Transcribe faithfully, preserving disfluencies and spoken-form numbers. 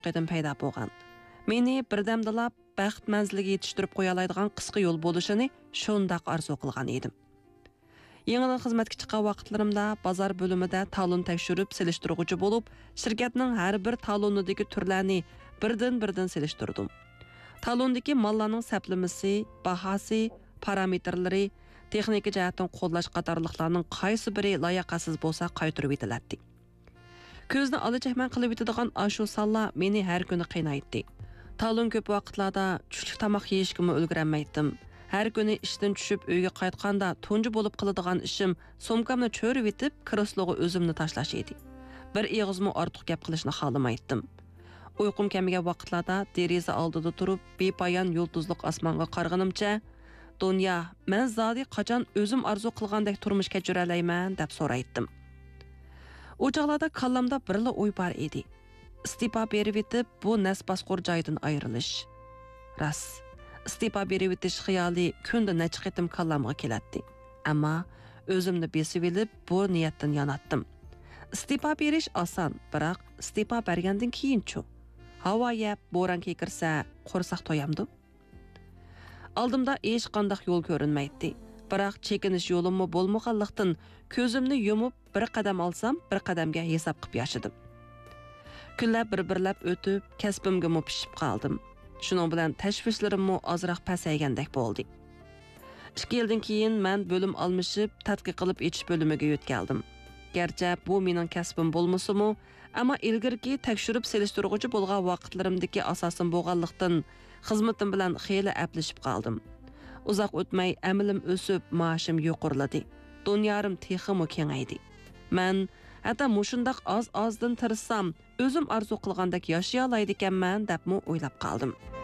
qadim paydo bo'lgan. Meni birdamdilab baxt manziliga yetishtirib qo'ya oladigan qisqa yo'l bo'lishini shundaq arzu qilgan edim. Yangidan xizmatga chiqqan vaqtlarimda bozor bo'limida talon tekshirib selishtiruvchi bo'lib, shirkatning har bir talonidagi turlarni birdan-birdan selishtirdim. Talondagi mallarning saplamasi, bahosi, parametrlari, texnik jihatdan qo'llash qatorliqlarning qaysi biri layoqasiz bo'lsa qaytirib etiladi. Ko'zni olachakman qilib etadigan ashu sonlar meni har kuni qiynaydi. Talon ko'p vaqtlarda tushlik tomoq yeyishga ulgurmaydim. Har kuni ishdan tushib uyga qaytganda tunji bo'lib qiladigan ishim somkamni cho'rib etib, krosloga o'zimni tashlash edi. Bir ig'izmi ortiq gap qilishni xohlamaydim. Uyqum kamigan vaqtlarda deraza oldida turib, bepoyon yulduzliq osmonga qarag'animcha, "Dunyo, men zodi qachon o'zim arzu qilgandek turmush kechira olayman?" deb so'raydim. O chog'larda kallamda birla o'y bor edi. Istifa berib etib, bu nasbasqur joydan ayrilish. Ras, istifa berib etish xiyoli kunda necha qitim kallamga keladi. Ammo o'zimni besib olib, bu niyatdan yonatdim. Istifa berish oson, biroq istifa bergandan keyin-chi? Havo yeb, bo'ron kekirsa, qo'rsoq to'yamdi. Oldimda hech qanday yo'l ko'rinmaydi. Biroq chekinish yo'limmi bo'lmaganlikdan ko'zimni yumib bir qadam olsam, bir qadamga hisob qilib yashadim. Kunlar bir-birlab o'tib, kasbimga pishib qoldim. Shuning bilan tashvishlarimmo ozroq pasaygandek bo'ldi. ikki yildan keyin men bo'lim almashib, tadqiq qilib etish bo'limiga o'tgandim. Gerçi bu mening kasbim bo'lmasa-mu, ammo ilgirki tekshirib selishtiruvchi bo'lgan vaqtlarimdagi asosim bo'lganlikdan xizmatim bilan xeyli aplashib qoldim. Uzoq o'tmay amilim o'sib, maoshim yuqoriladi. Dunyorim texmi kengaydi. Men hatto mushundaq oz-ozdan tirissam, o'zim arzu qilgandek yashay olay ekanman debmi o'ylab qoldim.